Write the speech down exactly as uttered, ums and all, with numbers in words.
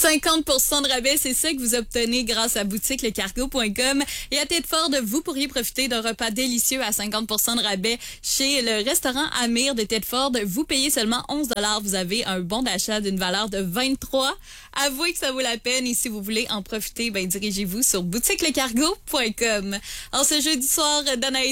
cinquante pour cent de rabais, c'est ça que vous obtenez grâce à boutique le cargo point com. Et à Tête-Ford, vous pourriez profiter d'un repas délicieux à cinquante pour cent de rabais chez le restaurant Amir de Tête-Ford. Vous payez seulement onze dollars. Vous avez un bon d'achat d'une valeur de vingt-trois. Avouez que ça vaut la peine. Et si vous voulez en profiter, ben dirigez-vous sur boutique le cargo point com. En ce jeudi soir, Danaï